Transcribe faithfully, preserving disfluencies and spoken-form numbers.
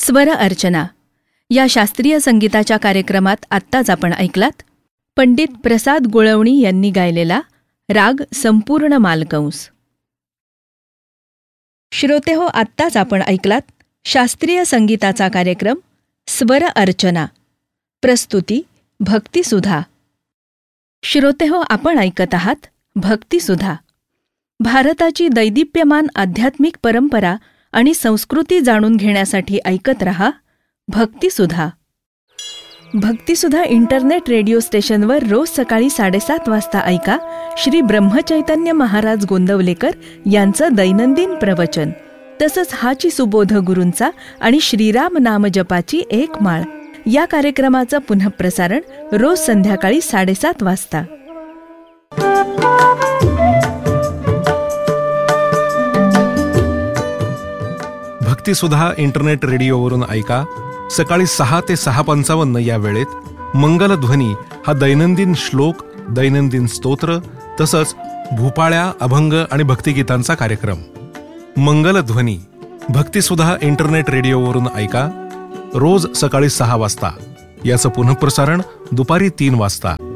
स्वर अर्चना या शास्त्रीय संगीताच्या कार्यक्रमात आत्ताच आपण ऐकलात पंडित प्रसाद गुळवणी यांनी गायलेला राग संपूर्ण मालकंस. श्रोतेहो, आत्ताच आपण ऐकलात शास्त्रीय संगीताचा कार्यक्रम स्वर अर्चना. प्रस्तुती भक्तिसुधा. श्रोतेहो, आपण ऐकत आहात भक्तिसुधा. भारताची दैदिप्यमान आध्यात्मिक परंपरा आणि संस्कृती जाणून घेण्यासाठी ऐकत रहा भक्तिसुधा. भक्तिसुधा इंटरनेट रेडिओ स्टेशनवर रोज सकाळी साडेसात वाजता ऐका श्री ब्रह्मचैतन्य महाराज गोंदवलेकर यांचं दैनंदिन प्रवचन, तसंच हाची सुबोध गुरूंचा आणि श्रीराम नाम जपाची एक माळ या कार्यक्रमाचं पुनःप्रसारण रोज संध्याकाळी साडेसात वाजता. भक्तिसुधा इंटरनेट रेडिओवरून ऐका सकाळी सहा ते सहा पंचावन्न या वेळेत मंगलध्वनी हा दैनंदिन श्लोक, दैनंदिन स्तोत्र तसंच भूपाळ्या, अभंग आणि भक्तिगीतांचा कार्यक्रम. मंगलध्वनी भक्तिसुधा इंटरनेट रेडिओवरून ऐका रोज सकाळी सहा वाजता. याचं पुनःप्रसारण दुपारी तीन वाजता.